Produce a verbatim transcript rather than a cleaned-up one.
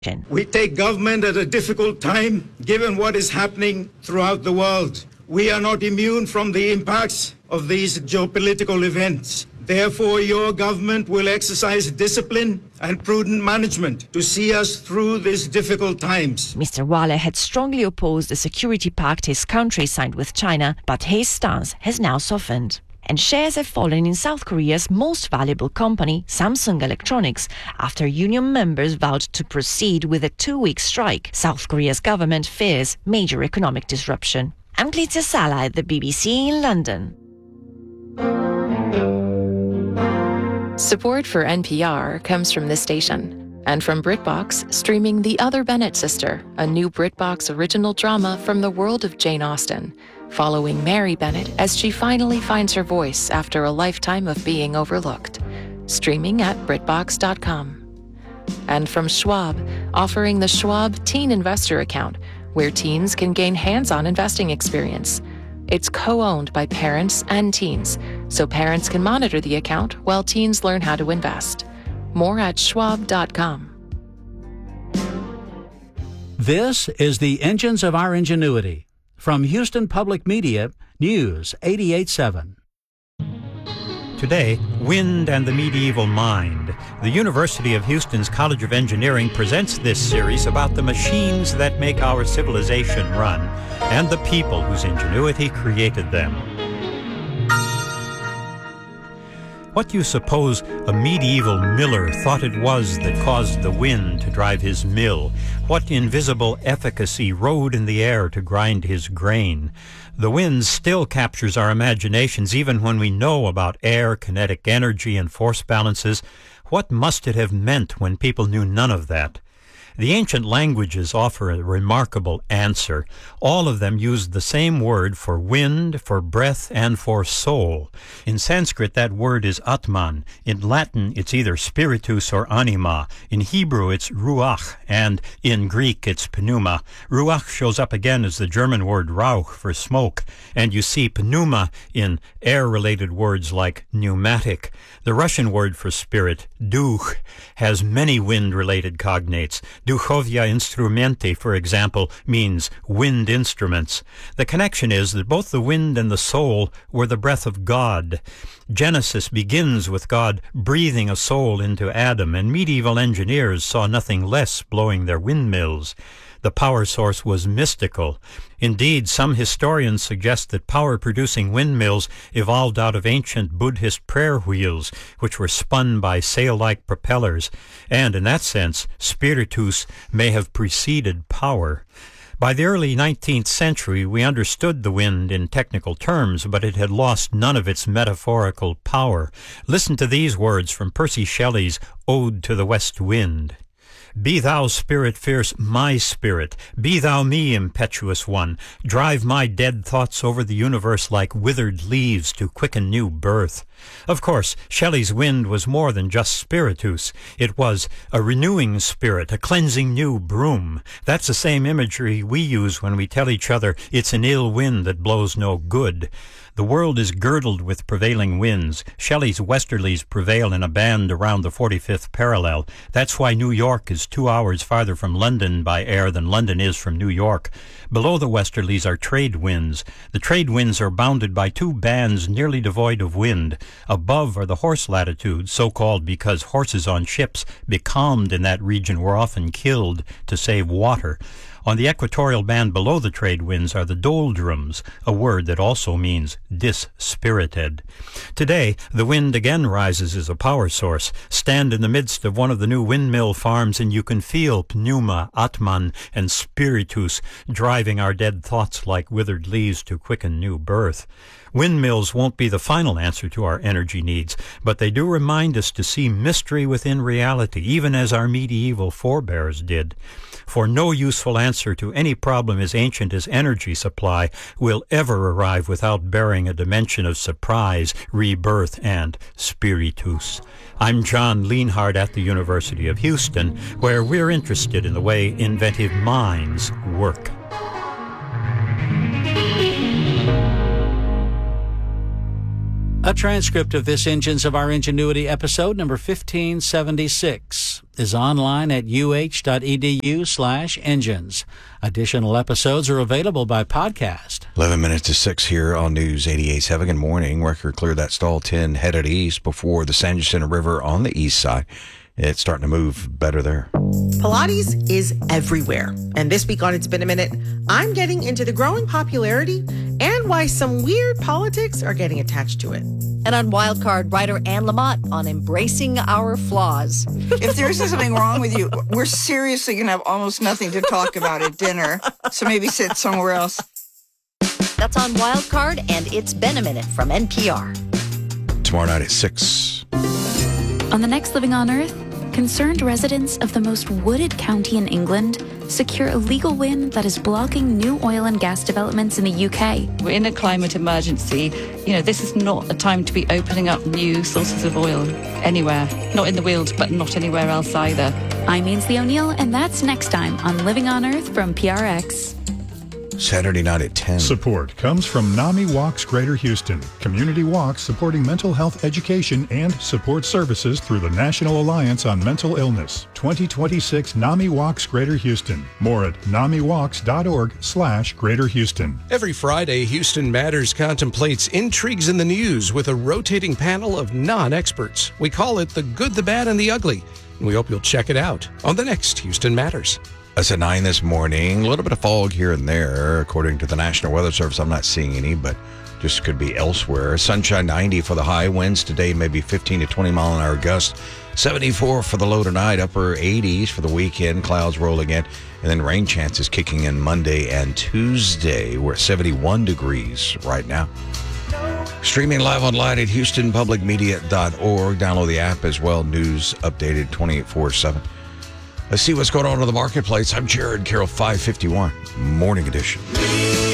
We take government at a difficult time, given what is happening throughout the world. We are not immune from the impacts of these geopolitical events. Therefore, your government will exercise discipline and prudent management to see us through these difficult times. Mister Wale had strongly opposed the security pact his country signed with China, but his stance has now softened. And shares have fallen in South Korea's most valuable company, Samsung Electronics, after union members vowed to proceed with a two-week strike. South Korea's government fears major economic disruption. I'm Clizia Sala at the B B C in London. Support for N P R comes from this station and from BritBox, streaming The Other Bennett Sister, a new BritBox original drama from the world of Jane Austen, following Mary Bennett as she finally finds her voice after a lifetime of being overlooked. Streaming at Britbox dot com. And from Schwab, offering the Schwab Teen Investor Account, where teens can gain hands-on investing experience. It's co-owned by parents and teens, so parents can monitor the account while teens learn how to invest. More at Schwab dot com. This is the Engines of Our Ingenuity. From Houston Public Media, News eighty-eight point seven. Today, Wind and the Medieval Mind. The University of Houston's College of Engineering presents this series about the machines that make our civilization run and the people whose ingenuity created them. What do you suppose a medieval miller thought it was that caused the wind to drive his mill? What invisible efficacy rode in the air to grind his grain? The wind still captures our imaginations even when we know about air, kinetic energy, and force balances. What must it have meant when people knew none of that? The ancient languages offer a remarkable answer. All of them used the same word for wind, for breath, and for soul. In Sanskrit, that word is Atman. In Latin, it's either spiritus or anima. In Hebrew, it's ruach, and in Greek, it's pneuma. Ruach shows up again as the German word Rauch for smoke, and you see pneuma in air-related words like pneumatic. The Russian word for spirit, duch, has many wind-related cognates. Duchovia instrumenti, for example, means wind instruments. The connection is that both the wind and the soul were the breath of God. Genesis begins with God breathing a soul into Adam, and medieval engineers saw nothing less blowing their windmills. The power source was mystical. Indeed, some historians suggest that power-producing windmills evolved out of ancient Buddhist prayer wheels, which were spun by sail-like propellers, and in that sense, spiritus may have preceded power. By the early nineteenth century, we understood the wind in technical terms, but it had lost none of its metaphorical power. Listen to these words from Percy Shelley's Ode to the West Wind. Be thou, spirit fierce, my spirit. Be thou me, impetuous one. Drive my dead thoughts over the universe like withered leaves to quicken new birth. Of course, Shelley's wind was more than just spiritus. It was a renewing spirit, a cleansing new broom. That's the same imagery we use when we tell each other it's an ill wind that blows no good. The world is girdled with prevailing winds. Shelley's westerlies prevail in a band around the forty-fifth parallel. That's why New York is two hours farther from London by air than London is from New York. Below the westerlies are trade winds. The trade winds are bounded by two bands nearly devoid of wind. Above are the horse latitudes, so-called because horses on ships becalmed in that region were often killed to save water. On the equatorial band below the trade winds are the doldrums, a word that also means dispirited. Today, the wind again rises as a power source. Stand in the midst of one of the new windmill farms and you can feel pneuma, atman, and spiritus driving our dead thoughts like withered leaves to quicken new birth. Windmills won't be the final answer to our energy needs, but they do remind us to see mystery within reality, even as our medieval forebears did. For no useful answer to any problem as ancient as energy supply will ever arrive without bearing a dimension of surprise, rebirth, and spiritus. I'm John Lienhard at the University of Houston, where we're interested in the way inventive minds work. A transcript of this Engines of Our Ingenuity episode number fifteen seventy-six is online at uh.edu slash engines. Additional episodes are available by podcast. eleven minutes to six here on News eighty-eight point seven. Good morning. Wrecker cleared that stall ten headed east before the San Jacinto River on the east side. It's starting to move better there. Pilates is everywhere. And this week on It's Been a Minute, I'm getting into the growing popularity and why some weird politics are getting attached to it. And on Wildcard, writer Anne Lamott on embracing our flaws. If there is something wrong with you, we're seriously going to have almost nothing to talk about at dinner. So maybe sit somewhere else. That's on Wildcard, and It's Been a Minute from N P R. Tomorrow night at six. On the next Living on Earth, concerned residents of the most wooded county in England secure a legal win that is blocking new oil and gas developments in the U K. We're in a climate emergency. You know, this is not a time to be opening up new sources of oil anywhere. Not in the Weald, but not anywhere else either. I'm Ainsley O'Neill, and that's next time on Living on Earth from P R X. Saturday night at ten. Support comes from NAMI Walks Greater Houston. Community walks supporting mental health education and support services through the National Alliance on Mental Illness. twenty twenty-six NAMI Walks Greater Houston. More at namiwalks.org slash Greater Houston. Every Friday, Houston Matters contemplates intrigues in the news with a rotating panel of non-experts. We call it The Good, the Bad, and the Ugly. And we hope you'll check it out on the next Houston Matters. It's at nine this morning. A little bit of fog here and there. According to the National Weather Service, I'm not seeing any, but just could be elsewhere. Sunshine ninety for the high. Winds today maybe fifteen to twenty mile an hour gusts. seventy-four for the low tonight. Upper eighties for the weekend. Clouds rolling in. And then rain chances kicking in Monday and Tuesday. We're at seventy-one degrees right now. Streaming live online at houston public media dot org. Download the app as well. News updated twenty-four seven. Let's see what's going on in the marketplace. I'm Jared Carroll, five fifty-one, Morning Edition.